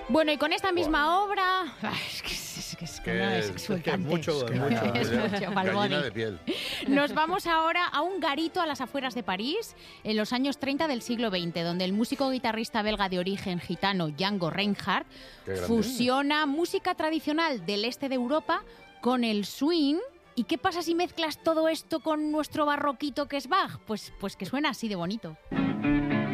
Bueno, y con esta misma obra... Es mucho, Balboni. de piel. Nos vamos ahora a un garito a las afueras de París, en los años 30 del siglo XX, donde el músico guitarrista belga de origen gitano Django Reinhardt fusiona música tradicional del este de Europa con el swing. ¿Y qué pasa si mezclas todo esto con nuestro barroquito que es Bach? Pues que suena así de bonito.